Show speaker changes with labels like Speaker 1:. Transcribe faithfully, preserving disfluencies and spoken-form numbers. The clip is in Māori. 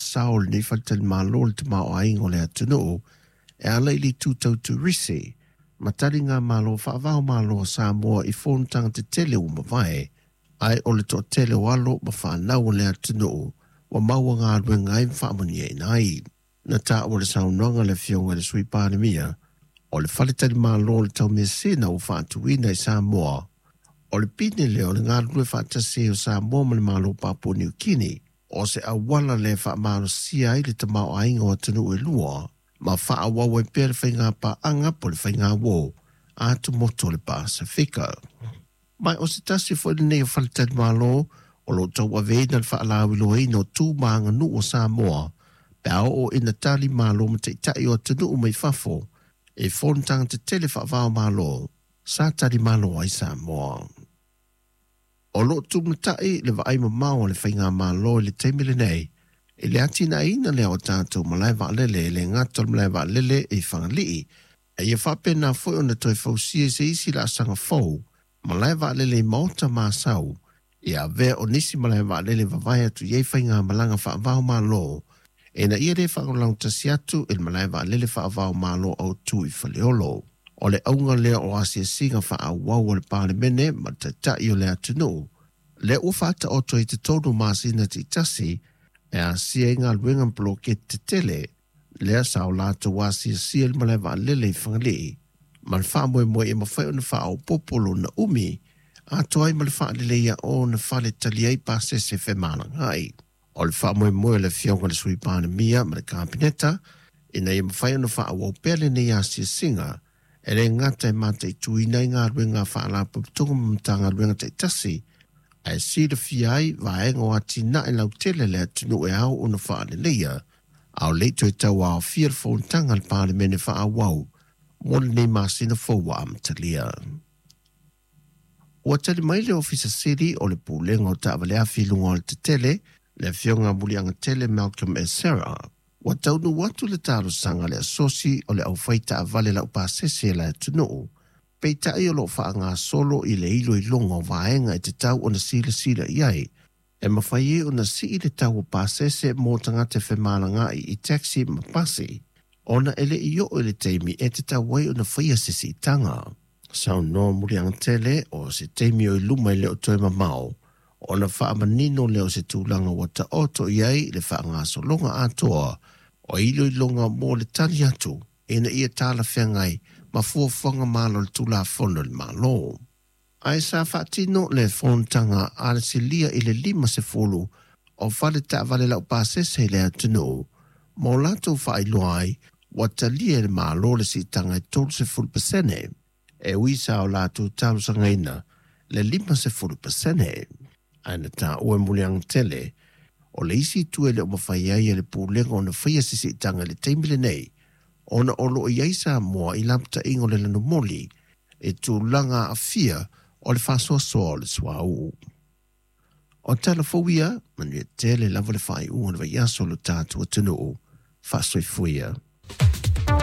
Speaker 1: sao le nei whaitali malo le te mao aingo le atunu e ala ili tūtau tu risi. Matari ngā malo whaavao malo Samoa i whontanga te tele o mawai, ai o le to tele o alo ma whanau le atunu wa maua ngā ruenga i whaamuni e nai. Na tā o le saunonga le fionga le sui pānemia, o le whaletari malo le tau mea sena o whaatuina i Samoa, o le pine leo le ngā rue whaatase o Samoa ma le malo Papua New Guinea, o se awala le whaamalo sia i le tamau ainga o tanu e lua, ma whaawawa e pere whainga pa anga po le whainga wo, a tu moto le Pasifika. Mai o se tasi fo le nei o whaletari malo, o lo tau a veina le whaalawi loa ino tū maanga nu o Samoa, pe ao o ina tali malo ma te itai o tanu o mai fafo, e whontanga te tele whaavao malo, sa tari malo ai Samoa. O lo tūmatai le vaai ma mao le whainga malo le teimile nei, e le atina ina lea o tātou malai vaalele e le ngato malai vaalele e whangalii, e ia whapena fwoi o na toi fausia se isi la sanga fau, malai vaalele i maota māsau, e a vea o nisi malai vaalele vavai atu iei whainga malanga whaavao malo, e na ia re whangalang tasi atu e malai vaalele whaavao malo au tu i whaleolo. O le aunga lea o asia singa wha a wau o le pāle mene ma te tai o le atunu. Le o whata o toi te tonu māsina te tasi e a sia inga luenga bloke te tele lea sao lāta o asia sia le malai wa lele i whangalii. Ma le wha moe moe e mawhai o na wha o popolo na umi a toai ma le wha lele ia o na wha le tali ei pase se whe mālangai. O le wha moe moe le fionga le sui pāne mia ma le kāpineta e na i mawhai o na wha o pele ni asia singa e re ngata e mata i tuina i ngā ruenga whaala puputunga mamtanga ruenga te tasi, a e sira fiai vaenga o ati na e lau tele le atunu e au una whaale leia, au leito e tau au fia whontanga le pāle mene wha wau, mole nei masina fōwa amatalia. Ua tali mai le ofisa siri o le pūlenga o tāwale a whilunga o le te tele, le fionga mulianga tele Malcolm e Sarah, wa taunu watu le taro sanga le asosi o le au faita a vale la upasese la tunu. Peita i o lo wha ngā solo i le ilo i longa o vaenga e te tau o na sila sila iai. E mawhai e o na si i le tau o pasese mō tangate whemalanga i i taxi ma pasi. O na ele i o le teimi e te tau wai o na whaia sisi i tanga. Sau no murianga tele o se teimi o i luma i leo toi mamao. O na wha manino leo se tūlanga wata oto iai le wha ngā solonga atoa. O ilo i longa mō le tali atu, e na ia tāla whengai, ma fuafuanga mālo le tūla whono le mālo. Ai sa whaatino le whontanga ale se lia i le lima se fulu, o whale ta vale lau pāsese le atunu, mō lato whai loai, wata lia le mālo le si tanga i tolu se fulu pasene, e wisa o lato talu sangaina, le lima se fulu pasene. Ai na tā ue muliang tele, o le isi tuele o mawhai ai le pūlenga o na whaia sisi tanga le teimile nei, o na olo i aisa moa i lamta ingo le lanu moli, e tūlanga a fia o le whasoa soa o le swau. O tala fawia, manu e tele lava le whai unga le vai aso lo tātua tunu, whasoi fuia.